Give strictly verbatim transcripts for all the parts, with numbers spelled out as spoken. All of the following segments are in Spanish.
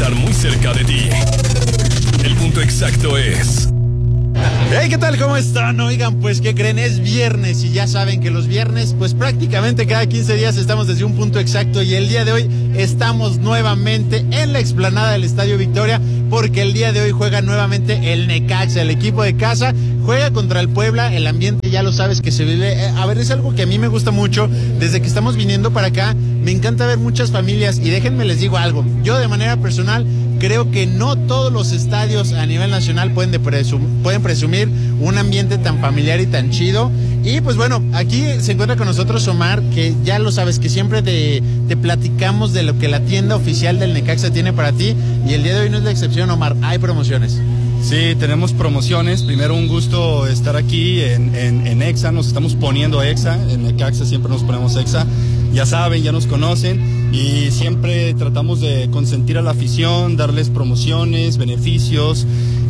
estar muy cerca de ti. El punto exacto es... Hey, ¿qué tal? ¿Cómo están? Oigan, pues, ¿qué creen? Es viernes y ya saben que los viernes, pues prácticamente cada quince días estamos desde un punto exacto y el día de hoy estamos nuevamente en la explanada del Estadio Victoria porque el día de hoy juega nuevamente el Necaxa, el equipo de casa, juega contra el Puebla, el ambiente ya lo sabes que se vive, a ver, es algo que a mí me gusta mucho, desde que estamos viniendo para acá, me encanta ver muchas familias y déjenme les digo algo, yo de manera personal creo que no todos los estadios a nivel nacional pueden, de presum pueden presumir un ambiente tan familiar y tan chido. Y pues bueno, aquí se encuentra con nosotros Omar, que ya lo sabes que siempre te, te platicamos de lo que la tienda oficial del Necaxa tiene para ti. Y el día de hoy no es la excepción, Omar, hay promociones. Sí, tenemos promociones. Primero un gusto estar aquí en, en, en Exa, nos estamos poniendo Exa, en Necaxa siempre nos ponemos Exa. Ya saben, ya nos conocen y siempre tratamos de consentir a la afición, darles promociones, beneficios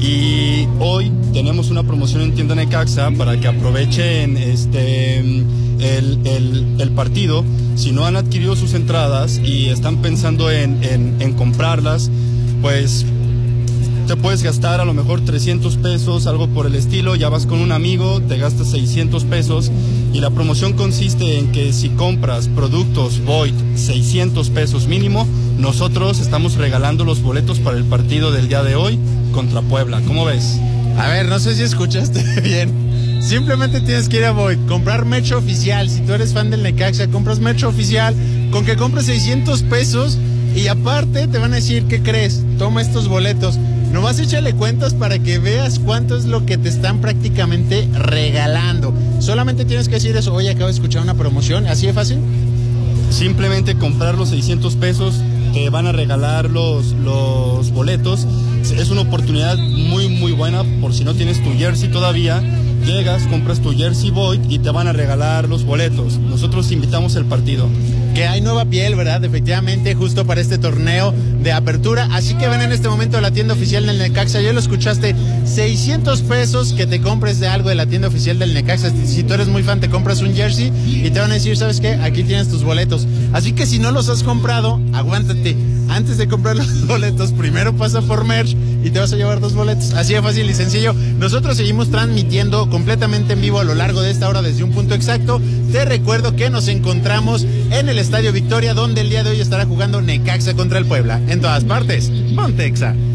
y hoy tenemos una promoción en tienda Necaxa para que aprovechen este, el, el, el partido. Si no han adquirido sus entradas y están pensando en, en, en comprarlas, pues te puedes gastar a lo mejor trescientos pesos, algo por el estilo, ya vas con un amigo, te gastas seiscientos pesos y la promoción consiste en que si compras productos Void seiscientos pesos mínimo, nosotros estamos regalando los boletos para el partido del día de hoy contra Puebla. ¿Cómo ves? A ver, no sé si escuchaste bien. Simplemente tienes que ir a Void, comprar merch oficial. Si tú eres fan del Necaxa, compras merch oficial, con que compres seiscientos pesos y aparte te van a decir, ¿qué crees? Toma estos boletos. Nomás échale cuentas para que veas cuánto es lo que te están prácticamente regalando. Solamente tienes que decir eso, oye, acabo de escuchar una promoción, ¿así de fácil? Simplemente comprar los seiscientos pesos, te van a regalar los, los boletos. Es una oportunidad muy muy buena por si no tienes tu jersey todavía. Llegas, compras tu jersey Void y te van a regalar los boletos. Nosotros invitamos el partido. Que hay nueva piel, ¿verdad? Efectivamente, justo para este torneo de apertura. Así que ven en este momento a la tienda oficial del Necaxa. Ya lo escuchaste, seiscientos pesos que te compres de algo de la tienda oficial del Necaxa. Si tú eres muy fan, te compras un jersey y te van a decir, ¿sabes qué? Aquí tienes tus boletos. Así que si no los has comprado, aguántate. Antes de comprar los boletos, primero pasa por merch y te vas a llevar dos boletos. Así de fácil y sencillo. Nosotros seguimos transmitiendo completamente en vivo a lo largo de esta hora desde un punto exacto. Te recuerdo que nos encontramos en el Estadio Victoria, donde el día de hoy estará jugando Necaxa contra el Puebla. En todas partes, ponte Exa.